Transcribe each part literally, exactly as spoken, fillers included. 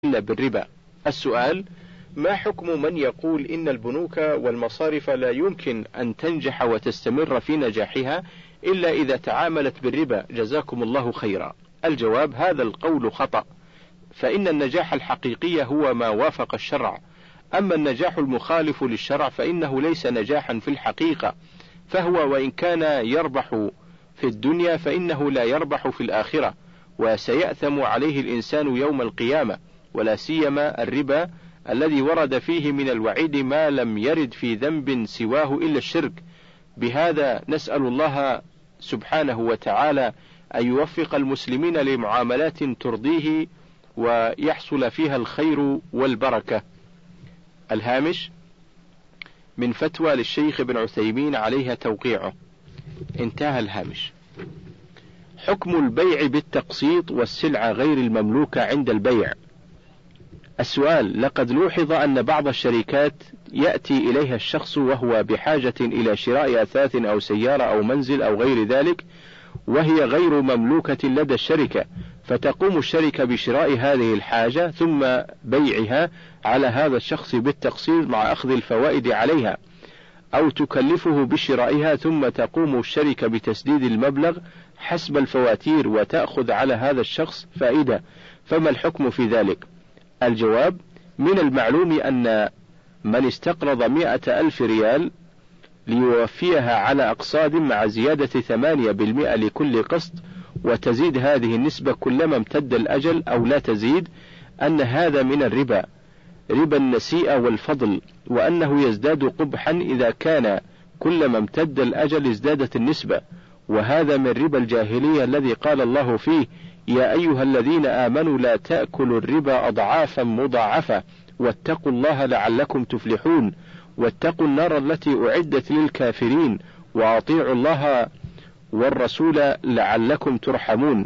إلا بالربا. السؤال: ما حكم من يقول إن البنوك والمصارف لا يمكن أن تنجح وتستمر في نجاحها إلا إذا تعاملت بالربا؟ جزاكم الله خيرا. الجواب: هذا القول خطأ، فإن النجاح الحقيقي هو ما وافق الشرع، أما النجاح المخالف للشرع فإنه ليس نجاحا في الحقيقة، فهو وإن كان يربح في الدنيا فإنه لا يربح في الآخرة، وسيأثم عليه الإنسان يوم القيامة، ولا سيما الربا الذي ورد فيه من الوعيد ما لم يرد في ذنب سواه إلا الشرك. بهذا نسأل الله سبحانه وتعالى أن يوفق المسلمين لمعاملات ترضيه ويحصل فيها الخير والبركة. الهامش: من فتوى للشيخ ابن عثيمين عليها توقيعه. انتهى الهامش. حكم البيع بالتقسيط والسلعة غير المملوكة عند البيع. السؤال: لقد لوحظ أن بعض الشركات يأتي إليها الشخص وهو بحاجة إلى شراء أثاث أو سيارة أو منزل أو غير ذلك، وهي غير مملوكة لدى الشركة، فتقوم الشركة بشراء هذه الحاجة ثم بيعها على هذا الشخص بالتقسيط مع أخذ الفوائد عليها، أو تكلفه بشرائها ثم تقوم الشركة بتسديد المبلغ حسب الفواتير وتأخذ على هذا الشخص فائدة، فما الحكم في ذلك؟ الجواب: من المعلوم أن من استقرض مئة ألف ريال ليوفيها على أقساط مع زيادة ثمانية بالمئة لكل قسط، وتزيد هذه النسبة كلما امتد الأجل أو لا تزيد، أن هذا من الربا، ربا النسيئة والفضل، وأنه يزداد قبحا إذا كان كلما امتد الأجل ازدادت النسبة، وهذا من ربا الجاهلية الذي قال الله فيه: يا أيها الذين آمنوا لا تأكلوا الربا أضعافا مضاعفة واتقوا الله لعلكم تفلحون، واتقوا النار التي أعدت للكافرين، وأطيعوا الله والرسول لعلكم ترحمون.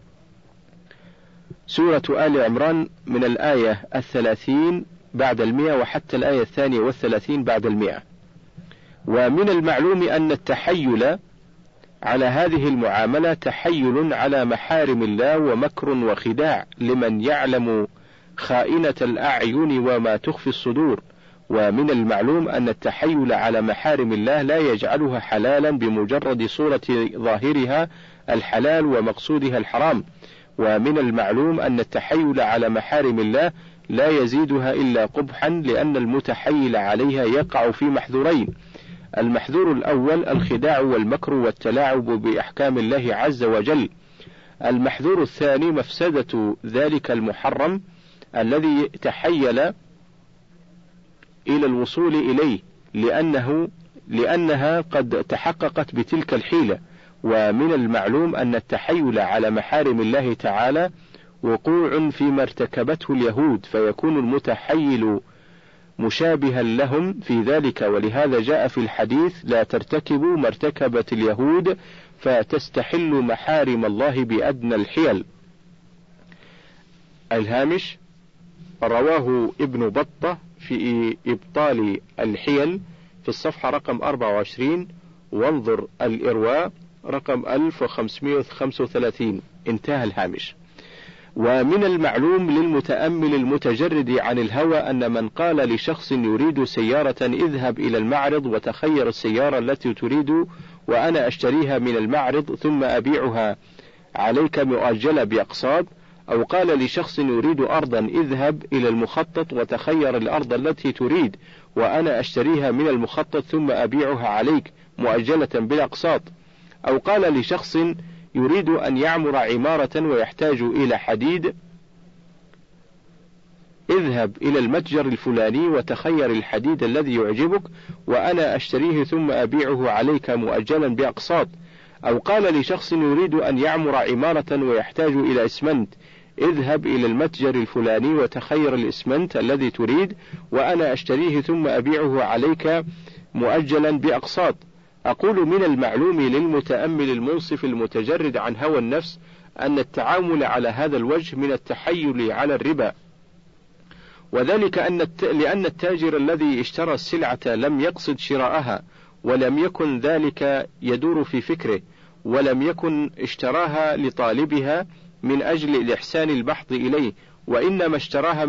سورة آل عمران من الآية الثلاثين بعد المئة وحتى الآية الثانية والثلاثين بعد المئة. ومن المعلوم أن التحيل على هذه المعاملة تحيل على محارم الله ومكر وخداع لمن يعلم خائنة الأعين وما تخفي الصدور. ومن المعلوم أن التحيل على محارم الله لا يجعلها حلالا بمجرد صورة ظاهرها الحلال ومقصودها الحرام. ومن المعلوم أن التحيل على محارم الله لا يزيدها إلا قبحا، لأن المتحيل عليها يقع في محذورين: المحذور الأول الخداع والمكر والتلاعب بأحكام الله عز وجل. المحذور الثاني مفسدة ذلك المحرم الذي تحيل إلى الوصول إليه، لأنه لأنها قد تحققت بتلك الحيلة. ومن المعلوم أن التحيل على محارم الله تعالى وقوع فيما ارتكبته اليهود، فيكون المتحيل مشابها لهم في ذلك، ولهذا جاء في الحديث: لا ترتكبوا ما ارتكبت اليهود فتستحلوا محارم الله بأدنى الحيل. الهامش: رواه ابن بطة في إبطال الحيل في الصفحة رقم أربعة وعشرين، وانظر الإرواء رقم ألف وخمسمئة وخمسة وثلاثين. انتهى الهامش. ومن المعلوم للمتأمل المتجرد عن الهوى أن من قال لشخص يريد سيارة: اذهب إلى المعرض وتخير السيارة التي تريد وأنا أشتريها من المعرض ثم أبيعها عليك مؤجلة بأقساط، أو قال لشخص يريد أرضا: اذهب إلى المخطط وتخير الأرض التي تريد وأنا أشتريها من المخطط ثم أبيعها عليك مؤجلة بالأقساط، أو قال لشخص يريد أن يعمر عمارة ويحتاج إلى حديد: اذهب إلى المتجر الفلاني وتخير الحديد الذي يعجبك وأنا أشتريه ثم أبيعه عليك مؤجلا بأقساط، أو قال لشخص يريد أن يعمر عمارة ويحتاج إلى إسمنت: اذهب إلى المتجر الفلاني وتخير الإسمنت الذي تريد وأنا أشتريه ثم أبيعه عليك مؤجلا بأقساط. أقول: من المعلوم للمتأمل المنصف المتجرد عن هوى النفس أن التعامل على هذا الوجه من التحيل على الربا، وذلك أن الت... لأن التاجر الذي اشترى السلعة لم يقصد شراءها، ولم يكن ذلك يدور في فكره، ولم يكن اشتراها لطالبها من أجل الإحسان البحث إليه، وإنما اشتراها